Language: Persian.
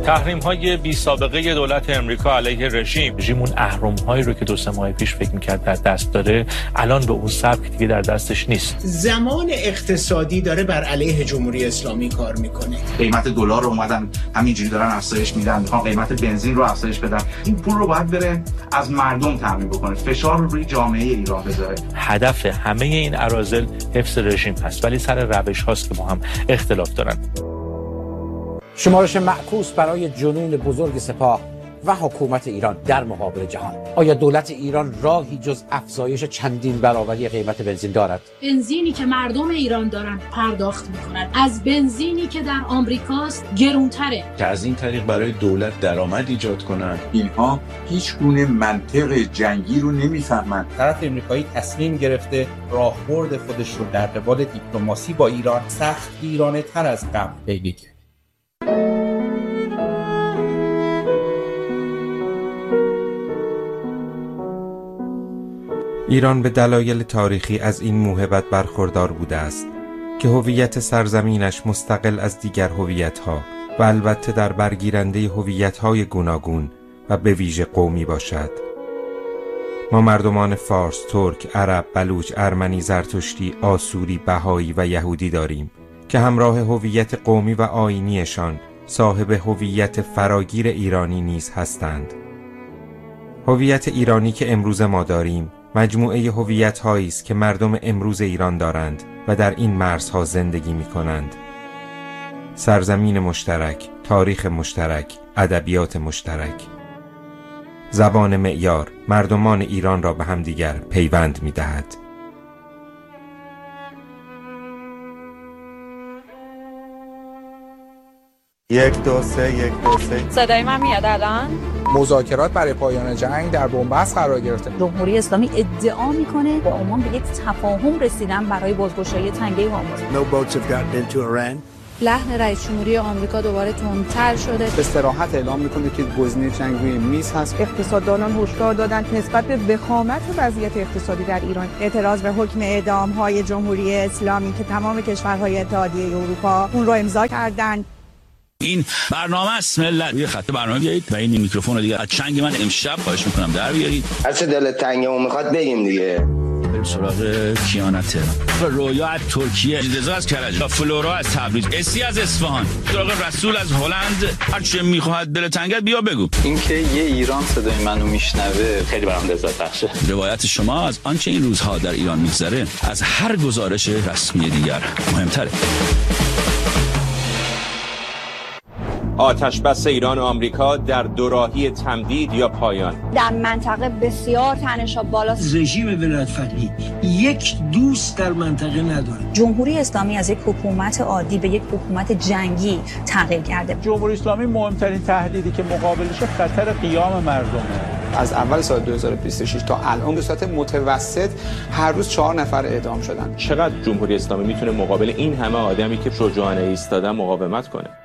تحریم‌های بی سابقه دولت آمریکا علیه رژیم اون اهرم‌هایی رو که 2-3 ماه پیش فکر می‌کرد در دست داره، الان به اون سبک دیگه در دستش نیست. زمان اقتصادی داره بر علیه جمهوری اسلامی کار میکنه. قیمت دلار رو اومدن همینجوری دارن افزایش میدن، میخوان قیمت بنزین رو افزایش بدن. این پول رو باید بره از مردم تامین بکنه، فشار رو روی جامعه ایران بذاره. هدف همه این اراذل حفظ رژیم هست، ولی سر روش هاست که با هم اختلاف دارن. شمارش معکوس برای جنون بزرگ سپاه و حکومت ایران در مقابل جهان. آیا دولت ایران راهی جز افزایش چندین برابری قیمت بنزین دارد؟ بنزینی که مردم ایران دارن پرداخت میکنن از بنزینی که در آمریکاست گرونتره، که از این طریق برای دولت درآمد ایجاد کنن. اینها هیچ گونه منطق جنگی رو نمیفهمند. طرف آمریکایی تصمیم گرفته راهبرد خودش رو در قبال دیپلماسی با ایران سختگیرانه تر از قبل بگیره. ایران به دلایل تاریخی از این موهبت برخوردار بوده است که هویت سرزمینش مستقل از دیگر هویت‌ها و البته در برگیرنده هویت‌های گوناگون و به ویژه قومی باشد. ما مردمان فارس، ترک، عرب، بلوچ، ارمنی، زرتشتی، آسوری، بهایی و یهودی داریم که همراه هویت قومی و آیینیشان صاحب هویت فراگیر ایرانی نیز هستند. هویت ایرانی که امروز ما داریم مجموعه هویت‌هایی است که مردم امروز ایران دارند و در این مرزها زندگی می‌کنند. سرزمین مشترک، تاریخ مشترک، ادبیات مشترک. زبان معیار مردمان ایران را به همدیگر پیوند می‌دهد. یک دو سه. صدای من میاد الان؟ مذاکرات برای پایان جنگ در بنبست قرار گرفته. جمهوری اسلامی ادعا میکنه با عمان به یک تفاهم رسیدن برای بازگشایی تنگه هرمز. No boats have gotten into Iran. لحن رئیس جمهوری آمریکا دوباره تندتر شده. به صراحت اعلام میکنه که گزینه جنگ روی میز هست. اقتصاددانان هشدار دادند نسبت به وخامت وضعیت اقتصادی در ایران اعتراض به حکم اعدام‌های جمهوری اسلامی که تمام کشورهای اتحادیه اروپا اون رو امضا کردند. این برنامه است ملت. یه خط برنامه بیایید و این میکروفون رو دیگه از چنگ من امشب خواهش میکنم در بیارید. هر چه دلت تنگمون میخواد بگیم دیگه. بریم سراغ کیانت رویا از ترکیه، رضا از کرج، فلورا از تبریز، اسی از اصفهان، سراغ رسول از هلند. هر چه میخواد دل تنگت بیا بگو. اینکه یه ایران صدای منو میشنوه خیلی برام لذت بخشه. روایت شما از آنچه این روزها در ایران میگذره از هر گزارش رسمی دیگر مهمتره. آتش بس ایران و آمریکا در دوراهی تمدید یا پایان. در منطقه بسیار تنش‌ها بالاست. رژیم ولایت‌فقیه یک دوست در منطقه نداره. جمهوری اسلامی از یک حکومت عادی به یک حکومت جنگی تغییر کرده. جمهوری اسلامی مهمترین تهدیدی که مقابلش خطر قیام مردمه. از اول سال 2026 تا الان به صورت متوسط هر روز 4 نفر اعدام شدن. چقدر جمهوری اسلامی میتونه مقابل این همه آدمی که شجاعانه ایستادن مقاومت کنه؟